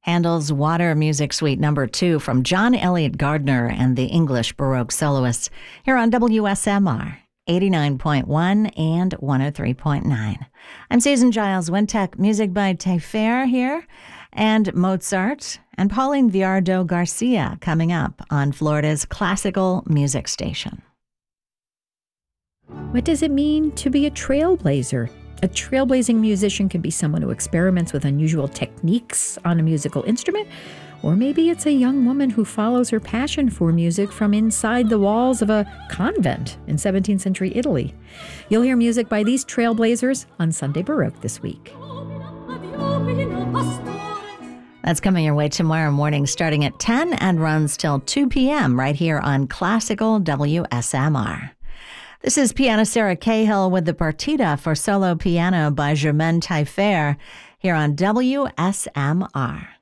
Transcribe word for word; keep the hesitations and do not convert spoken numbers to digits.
Handel's Water Music Suite Number Two from John Elliott Gardner and the English Baroque Soloists here on W S M R eighty-nine point one and one oh three point nine. I'm Susan Giles Wintek, music by Tafer here, and Mozart and Pauline Viardot Garcia coming up on Florida's classical music station. What does it mean to be a trailblazer? A trailblazing musician can be someone who experiments with unusual techniques on a musical instrument, or maybe it's a young woman who follows her passion for music from inside the walls of a convent in seventeenth century Italy. You'll hear music by these trailblazers on Sunday Baroque this week. That's coming your way tomorrow morning starting at ten and runs till two p.m. right here on Classical W S M R. This is pianist Sarah Cahill with the Partita for solo piano by Germaine Taillefer here on W S M R.